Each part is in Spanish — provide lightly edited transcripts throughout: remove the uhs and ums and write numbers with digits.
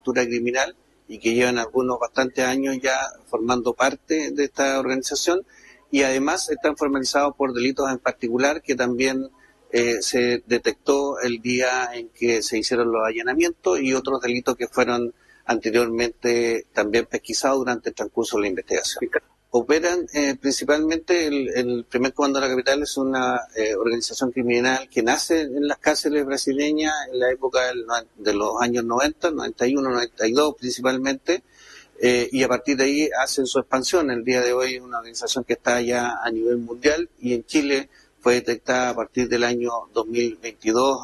estructura criminal y que llevan algunos bastantes años ya formando parte de esta organización, y además están formalizados por delitos en particular que también se detectó el día en que se hicieron los allanamientos, y otros delitos que fueron anteriormente también pesquisados durante el transcurso de la investigación. Operan principalmente el primer comando de la capital. Es una organización criminal que nace en las cárceles brasileñas en la época de los años 90, 91, 92 principalmente, y a partir de ahí hacen su expansión. El día de hoy es una organización que está ya a nivel mundial, y en Chile fue detectada a partir del año 2022.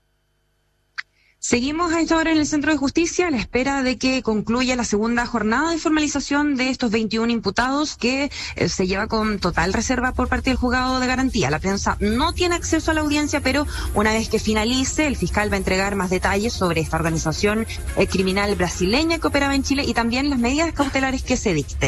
Seguimos a esta hora en el Centro de Justicia a la espera de que concluya la segunda jornada de formalización de estos 21 imputados que se lleva con total reserva por parte del juzgado de garantía. La prensa no tiene acceso a la audiencia, pero una vez que finalice, el fiscal va a entregar más detalles sobre esta organización criminal brasileña que operaba en Chile y también las medidas cautelares que se dicten.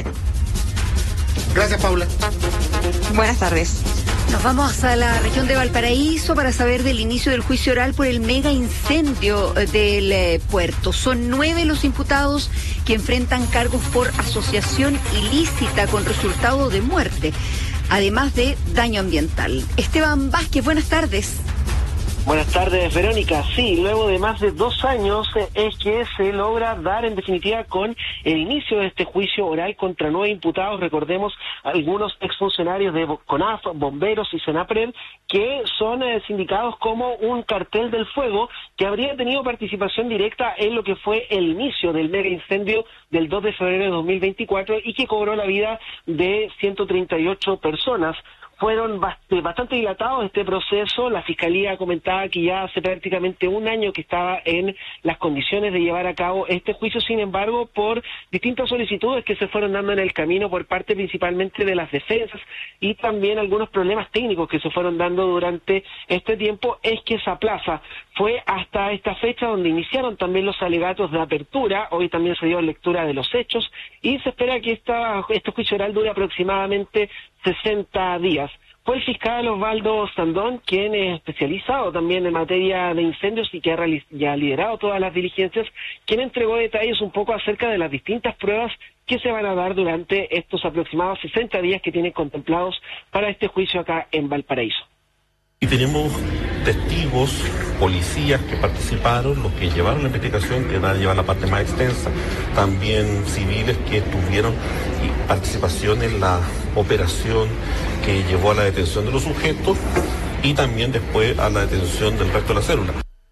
Gracias, Paula. Buenas tardes. Nos vamos a la región de Valparaíso para saber del inicio del juicio oral por el mega incendio del puerto. Son 9 los imputados que enfrentan cargos por asociación ilícita con resultado de muerte, además de daño ambiental. Esteban Vázquez, buenas tardes. Buenas tardes, Verónica. Sí, luego de más de 2 años es que se logra dar en definitiva con el inicio de este juicio oral contra 9 imputados. Recordemos algunos exfuncionarios de CONAF, bomberos y SENAPRED, que son sindicados como un cartel del fuego que habría tenido participación directa en lo que fue el inicio del mega incendio del 2 de febrero de 2024 y que cobró la vida de 138 personas. Fueron bastante dilatados este proceso. La Fiscalía comentaba que ya hace prácticamente 1 año que estaba en las condiciones de llevar a cabo este juicio. Sin embargo, por distintas solicitudes que se fueron dando en el camino por parte principalmente de las defensas y también algunos problemas técnicos que se fueron dando durante este tiempo, es que se aplaza. Fue hasta esta fecha donde iniciaron también los alegatos de apertura. Hoy también se dio lectura de los hechos y se espera que este juicio oral dure aproximadamente 60 días. Fue el fiscal Osvaldo Sandón, quien es especializado también en materia de incendios y que ha liderado todas las diligencias, quien entregó detalles un poco acerca de las distintas pruebas que se van a dar durante estos aproximados 60 días que tienen contemplados para este juicio acá en Valparaíso. Y tenemos testigos, policías que participaron, los que llevaron la investigación, que van a llevar la parte más extensa, también civiles que tuvieron participación en la operación que llevó a la detención de los sujetos y también después a la detención del resto de la célula.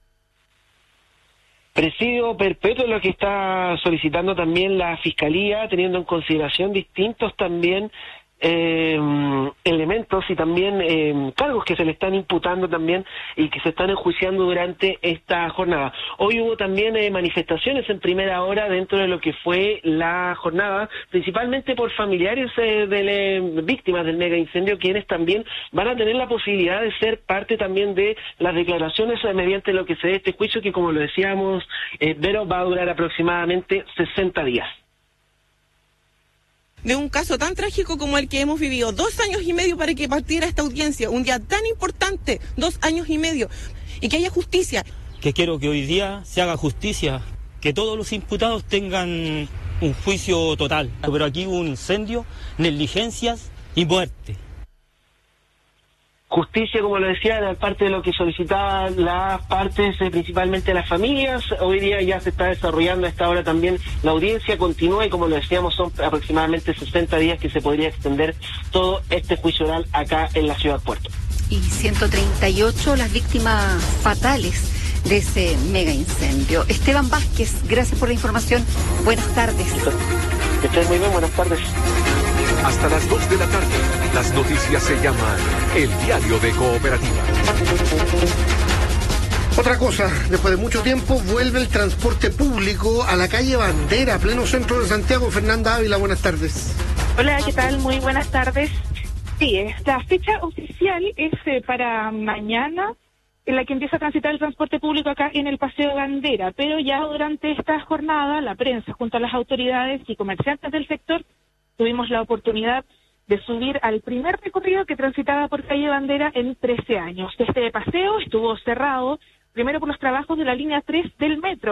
Presidio perpetuo es lo que está solicitando también la Fiscalía, teniendo en consideración distintos también elementos y también cargos que se le están imputando también y que se están enjuiciando durante esta jornada. Hoy hubo también manifestaciones en primera hora dentro de lo que fue la jornada, principalmente por familiares de víctimas del mega incendio, quienes también van a tener la posibilidad de ser parte también de las declaraciones mediante lo que se dé este juicio, que como lo decíamos, Vero, va a durar aproximadamente 60 días. De un caso tan trágico como el que hemos vivido, 2 años y medio para que partiera esta audiencia, un día tan importante, 2 años y medio, y que haya justicia. Que quiero que hoy día se haga justicia, que todos los imputados tengan un juicio total, pero aquí hubo un incendio, negligencias y muerte. Justicia, como lo decía, era parte de lo que solicitaban las partes, principalmente las familias. Hoy día ya se está desarrollando a esta hora también la audiencia, continúa y como lo decíamos son aproximadamente 60 días que se podría extender todo este juicio oral acá en la ciudad Puerto. Y 138 las víctimas fatales de ese mega incendio. Esteban Vázquez, gracias por la información. Buenas tardes. Que estén muy bien, buenas tardes. Hasta las 2 de la tarde, las noticias se llaman El Diario de Cooperativa. Otra cosa, después de mucho tiempo, vuelve el transporte público a la calle Bandera, pleno centro de Santiago. Fernanda Ávila, buenas tardes. Hola, ¿qué tal? Muy buenas tardes. Sí, esta fecha oficial es para mañana, en la que empieza a transitar el transporte público acá en el Paseo Bandera, pero ya durante esta jornada, la prensa, junto a las autoridades y comerciantes del sector, tuvimos la oportunidad de subir al primer recorrido que transitaba por calle Bandera en 13 años. Este paseo estuvo cerrado, primero por los trabajos de la línea 3 del metro,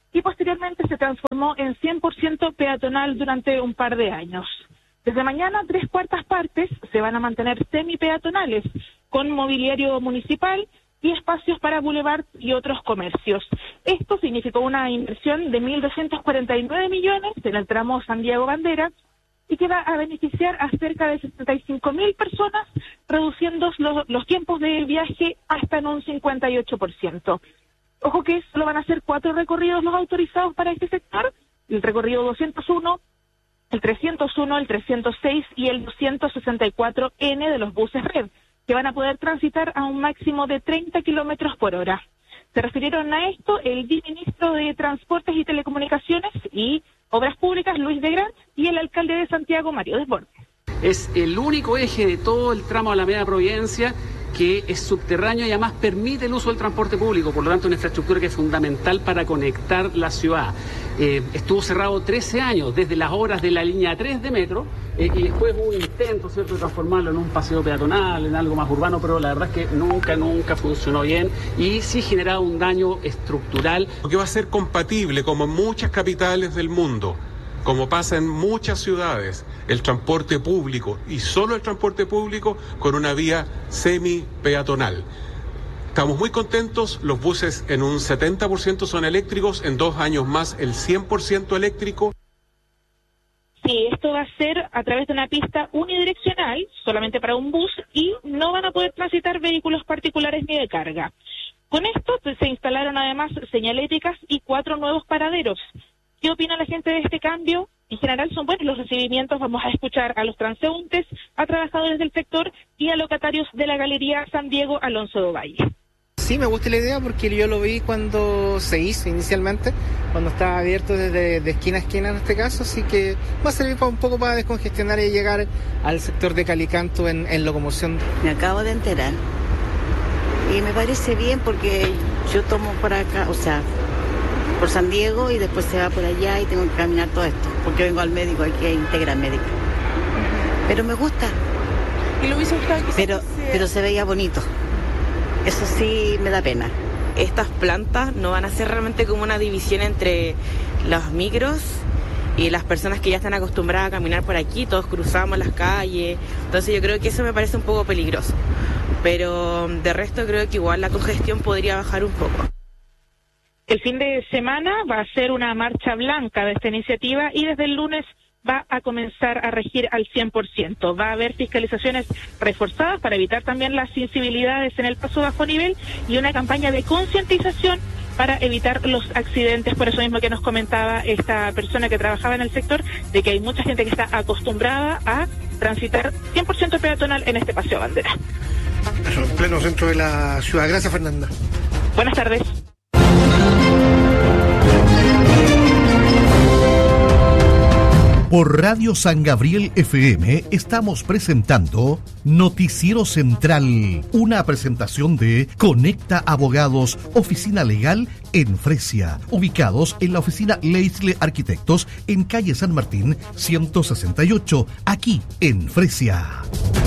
y posteriormente se transformó en 100% peatonal durante un par de años. Desde mañana, 3/4 partes se van a mantener semi-peatonales, con mobiliario municipal y espacios para boulevard y otros comercios. Esto significó una inversión de 1.249 millones en el tramo Santiago-Bandera y que va a beneficiar a cerca de 65.000 personas, reduciendo los tiempos de viaje hasta en un 58%. Ojo que solo van a ser 4 recorridos los autorizados para este sector: el recorrido 201, el 301, el 306 y el 264N de los buses Red, que van a poder transitar a un máximo de 30 kilómetros por hora. Se refirieron a esto el viceministro de Transportes y Telecomunicaciones y Obras Públicas, Luis de Gran, y el alcalde de Santiago, Mario Desbordes. Es el único eje de todo el tramo Alameda Providencia que es subterráneo y además permite el uso del transporte público, por lo tanto una infraestructura que es fundamental para conectar la ciudad. Estuvo cerrado 13 años, desde las obras de la línea 3 de metro, y después hubo un intento, ¿cierto?, de transformarlo en un paseo peatonal, en algo más urbano, pero la verdad es que nunca funcionó bien y sí generaba un daño estructural. Que va a ser compatible, como en muchas capitales del mundo, como pasa en muchas ciudades, el transporte público, y solo el transporte público, con una vía semi-peatonal. Estamos muy contentos, los buses en un 70% son eléctricos, en 2 años más el 100% eléctrico. Sí, esto va a ser a través de una pista unidireccional, solamente para un bus, y no van a poder transitar vehículos particulares ni de carga. Con esto se instalaron además señaléticas y 4 nuevos paraderos. ¿Qué opina la gente de este cambio? En general son buenos los recibimientos. Vamos a escuchar a los transeúntes, a trabajadores del sector y a locatarios de la Galería San Diego Alonso de Ovalle. Sí, me gusta la idea porque yo lo vi cuando se hizo inicialmente, cuando estaba abierto de esquina a esquina en este caso, así que va a servir un poco para descongestionar y llegar al sector de Calicanto en locomoción. Me acabo de enterar y me parece bien porque yo tomo por acá, o sea, por San Diego y después se va por allá y tengo que caminar todo esto, porque vengo al médico aquí a Integra Médica. Pero me gusta. ¿Y lo hubiese gustado que pero se veía bonito. Eso sí me da pena. Estas plantas no van a ser realmente como una división entre los micros y las personas que ya están acostumbradas a caminar por aquí, todos cruzamos las calles. Entonces yo creo que eso me parece un poco peligroso. Pero de resto creo que igual la congestión podría bajar un poco. El fin de semana va a ser una marcha blanca de esta iniciativa y desde el lunes va a comenzar a regir al 100%. Va a haber fiscalizaciones reforzadas para evitar también las incivilidades en el paso bajo nivel y una campaña de concientización para evitar los accidentes. Por eso mismo que nos comentaba esta persona que trabajaba en el sector, de que hay mucha gente que está acostumbrada a transitar 100% peatonal en este paseo bandera. Eso, en pleno centro de la ciudad. Gracias, Fernanda. Buenas tardes. Por Radio San Gabriel FM estamos presentando Noticiero Central, una presentación de Conecta Abogados, oficina legal en Fresia, ubicados en la oficina Leisle Arquitectos en calle San Martín 168, aquí en Fresia.